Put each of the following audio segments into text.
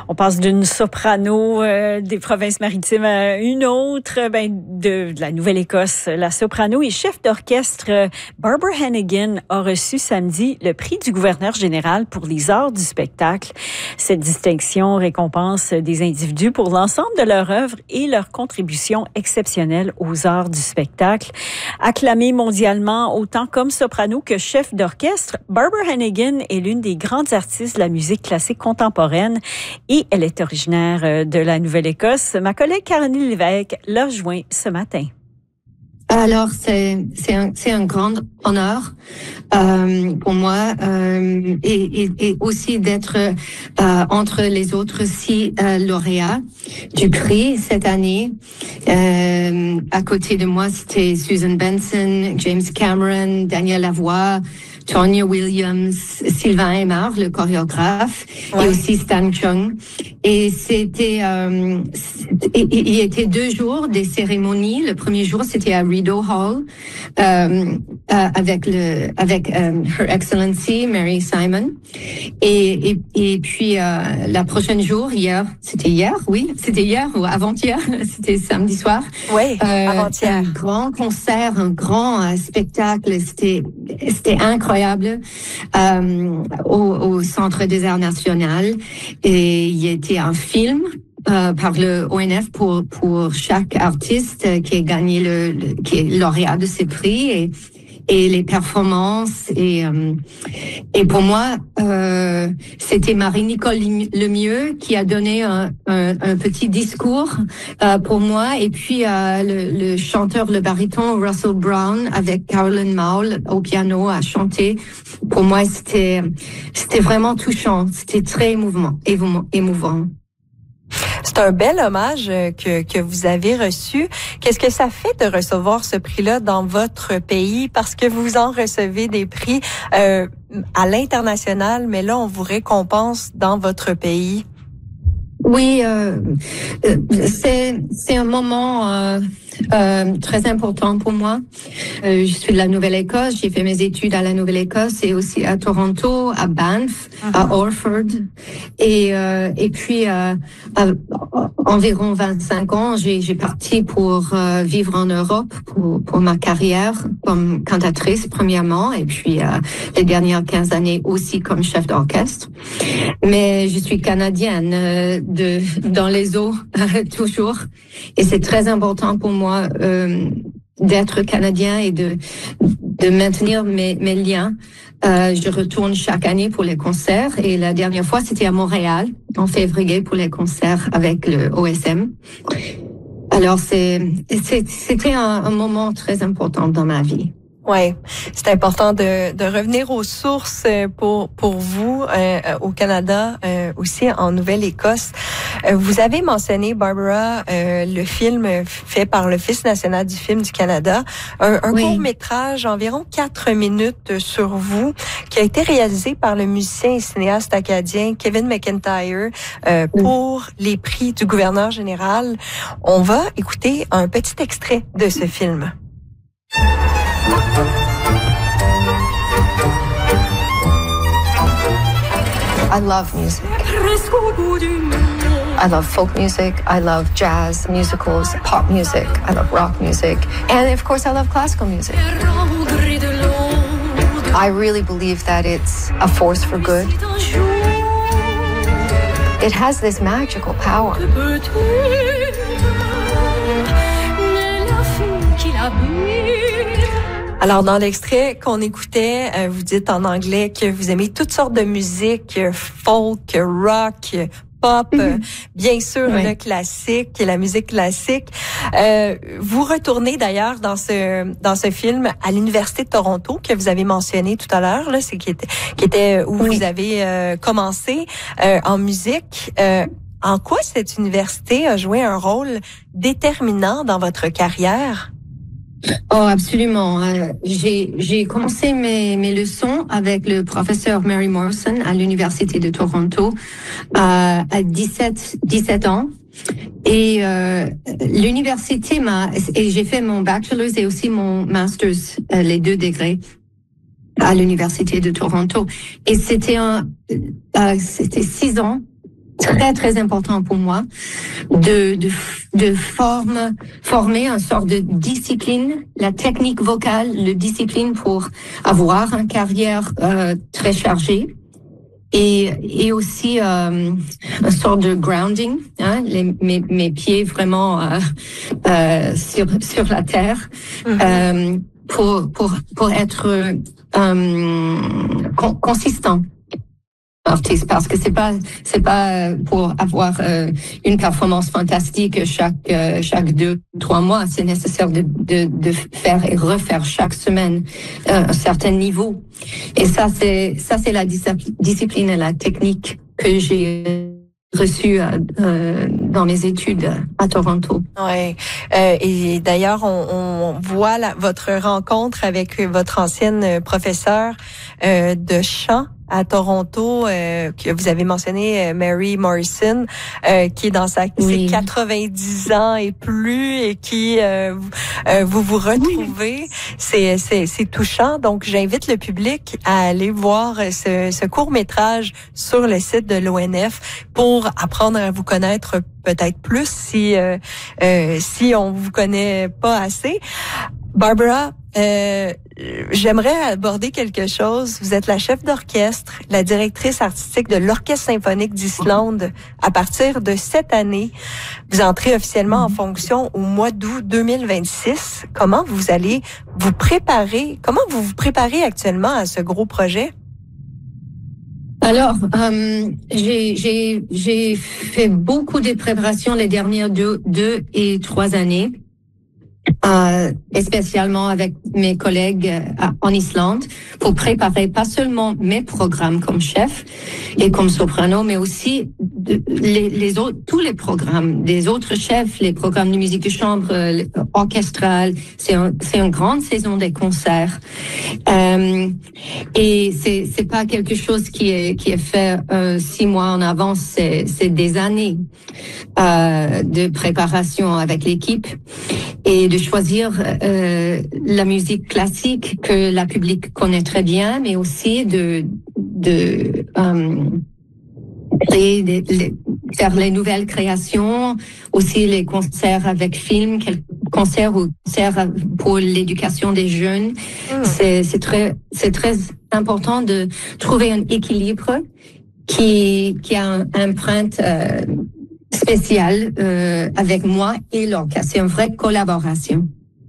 On passe d'une soprano des provinces-maritimes à une autre, de la Nouvelle-Écosse. La soprano et chef d'orchestre Barbara Hannigan a reçu samedi le prix du gouverneur général pour les arts du spectacle. Cette distinction récompense des individus pour l'ensemble de leur œuvre et leur contribution exceptionnelle aux arts du spectacle. Acclamée mondialement autant comme soprano que chef d'orchestre, Barbara Hannigan est l'une des grandes artistes de la musique classique contemporaine et elle est originaire de la Nouvelle-Écosse. Ma collègue Caroline Lévesque l'a rejoint ce matin. Alors, c'est un grand honneur pour moi et aussi d'être entre les autres 6 lauréats du prix cette année. À côté de moi, c'était Susan Benson, James Cameron, Daniel Lavoie, Tonya Williams, Sylvain Aymar, le chorégraphe, et aussi Stan Chung. Et c'était, il y était 2 jours des cérémonies. Le premier jour, c'était à Rideau Hall, avec Her Excellency Mary Simon. Et puis, la prochaine jour, c'était hier ou avant-hier, c'était samedi soir. Oui, avant-hier. Un grand concert, un grand spectacle. C'était incroyable. Au Centre des Arts Nationaux, et il y était un film par le ONF pour chaque artiste qui a gagné qui est lauréat de ces prix, et les performances, et pour moi c'était Marie-Nicole Lemieux qui a donné un petit discours pour moi, et puis le chanteur, le baryton Russell Brown avec Carolyn Maul au piano a chanté. Pour moi c'était vraiment touchant, c'était très émouvant. C'est un bel hommage que vous avez reçu. Qu'est-ce que ça fait de recevoir ce prix-là dans votre pays? Parce que vous en recevez des prix à l'international, mais là, on vous récompense dans votre pays. Oui, c'est un moment très important pour moi. Je suis de la Nouvelle-Écosse, j'ai fait mes études à la Nouvelle-Écosse et aussi à Toronto, à Banff, à Orford, et puis environ 25 ans, j'ai parti pour vivre en Europe pour ma carrière comme cantatrice premièrement, et puis les dernières 15 années aussi comme chef d'orchestre. Mais je suis canadienne dans les eaux toujours, et c'est très important pour moi d'être canadien et de maintenir mes liens. Je retourne chaque année pour les concerts, et la dernière fois c'était à Montréal en février pour les concerts avec le OSM. Alors c'était un moment très important dans ma vie. Ouais, c'est important de revenir aux sources pour vous au Canada, aussi en Nouvelle-Écosse. Vous avez mentionné, Barbara, le film fait par l'Office national du film du Canada, un court-métrage environ 4 minutes sur vous, qui a été réalisé par le musicien et cinéaste acadien Kevin McIntyre pour les prix du gouverneur général. On va écouter un petit extrait de ce film. I love music. I love folk music. I love jazz, musicals, pop music. I love rock music. And of course, I love classical music. I really believe that it's a force for good. It has this magical power. Alors, dans l'extrait qu'on écoutait, vous dites en anglais que vous aimez toutes sortes de musique, folk, rock, pop, bien sûr le classique, la musique classique. Vous retournez d'ailleurs dans ce film à l'Université de Toronto que vous avez mentionné tout à l'heure, là, qui était où vous avez commencé en musique. En quoi cette université a joué un rôle déterminant dans votre carrière? Oh, absolument. J'ai commencé mes leçons avec le professeur Mary Morrison à l'Université de Toronto à 17 ans. Et l'université et j'ai fait mon bachelor's et aussi mon master's, les 2 degrés à l'Université de Toronto. Et c'était 6 ans très, très important pour moi de former une sorte de discipline, la technique vocale, le discipline pour avoir une carrière très chargée. Et aussi une sorte de grounding, hein, mes pieds vraiment sur la terre, pour être consistant artiste, parce que c'est pas pour avoir une performance fantastique chaque 2-3 mois. C'est nécessaire de faire et refaire chaque semaine un certain niveau. Et ça c'est la discipline et la technique que j'ai reçue dans mes études à Toronto. Ouais. Et d'ailleurs, on voit votre rencontre avec votre ancienne professeure de chant à Toronto, que vous avez mentionné, Mary Morrison, qui est dans ses 90 ans et plus, et qui vous retrouvez. C'est touchant. Donc, j'invite le public à aller voir ce court-métrage sur le site de l'ONF pour apprendre à vous connaître peut-être plus si on vous connaît pas assez. Barbara, j'aimerais aborder quelque chose. Vous êtes la chef d'orchestre, la directrice artistique de l'Orchestre symphonique d'Islande. À partir de cette année, vous entrez officiellement en fonction au mois d'août 2026. Comment vous vous préparez actuellement à ce gros projet? Alors, j'ai fait beaucoup de préparations les dernières 2 et 3 années. Spécialement avec mes collègues en Islande, pour préparer pas seulement mes programmes comme chef et comme soprano, mais aussi les autres, tous les programmes des autres chefs, les programmes de musique de chambre, orchestrale. C'est une grande saison des concerts, et c'est pas quelque chose qui est fait 6 mois en avance. C'est des années de préparation avec l'équipe, et de choisir la musique classique que la public connaît très bien, mais aussi de faire les nouvelles créations, aussi les concerts avec film, concerts pour l'éducation des jeunes. C'est très important de trouver un équilibre qui a une empreinte spéciale avec moi et l'orchestre. C'est une vraie collaboration.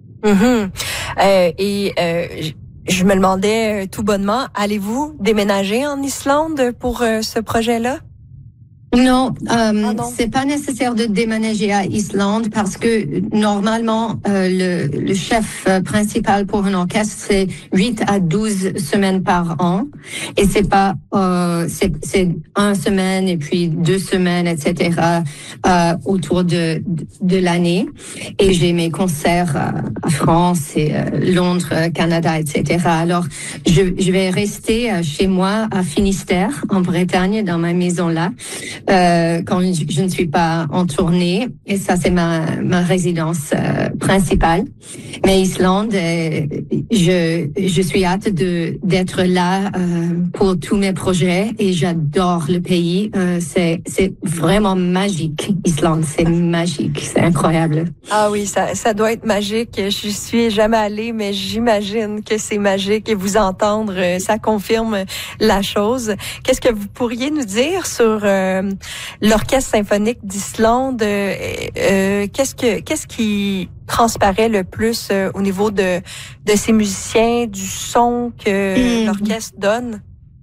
Je me demandais tout bonnement, allez-vous déménager en Islande pour ce projet-là? Non, c'est pas nécessaire de déménager à Islande, parce que normalement le chef principal pour un orchestre, c'est 8 à 12 semaines par an, et c'est pas c'est 1 semaine et puis 2 semaines, etc. Autour de l'année. Et j'ai mes concerts à France et Londres, Canada, etc. Alors je vais rester chez moi à Finistère, en Bretagne, dans ma maison là, quand je ne suis pas en tournée, et ça c'est ma résidence principale. Mais Islande, je suis hâte d'être là pour tous mes projets, et j'adore le pays. C'est vraiment magique. Islande, c'est magique, c'est incroyable. Ah oui, ça doit être magique. Je suis jamais allée, mais j'imagine que c'est magique, et vous entendre, ça confirme la chose. Qu'est-ce que vous pourriez nous dire sur l'Orchestre symphonique d'Islande? Qu'est-ce qui transparaît le plus au niveau de ces musiciens, du son que l'orchestre donne?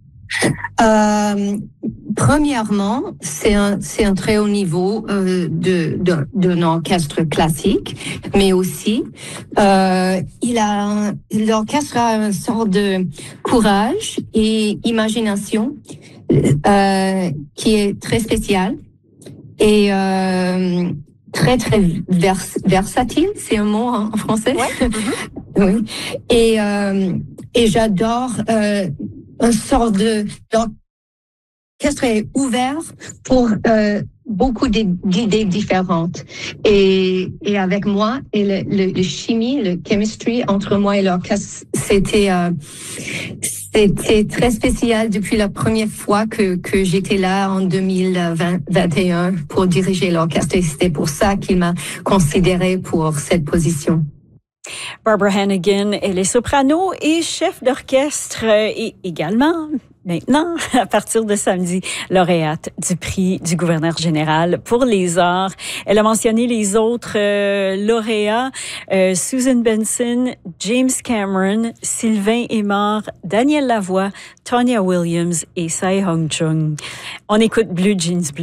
Premièrement, c'est un très haut niveau d'un orchestre classique, mais aussi l'orchestre a une sorte de courage et imagination qui est très spécial, et très versatile, c'est un mot en français. Ouais. Oui. Et j'adore une sorte d'orchestre l'orchestre est ouvert pour beaucoup d'idées différentes. Et avec moi, et le chimie, le chemistry entre moi et l'orchestre, c'était très spécial depuis la première fois que j'étais là en 2021 pour diriger l'orchestre. Et c'était pour ça qu'il m'a considéré pour cette position. Barbara Hannigan, elle est soprano et chef d'orchestre et également, maintenant, à partir de samedi, lauréate du prix du gouverneur général pour les arts. Elle a mentionné les autres lauréats, Susan Benson, James Cameron, Sylvain Aymar, Daniel Lavoie, Tonya Williams et Tsai Hong Chung. On écoute Blue Jeans Blue.